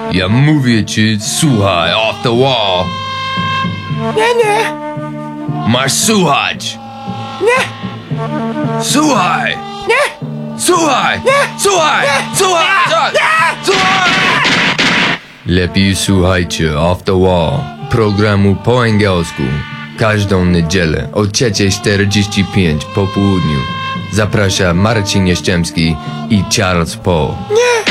Ja mówię ci, słuchaj, off the wall. Nie. Masz słuchać. Nie. Słuchaj. Nie. Słuchaj. Słuchaj. Słuchaj. Słuchaj. Lepiej słuchajcie Off the Wall, programu po angielsku. Każdą niedzielę o 3:45 po południu. Zaprasza Marcin Jaszczemski i Charles Paul.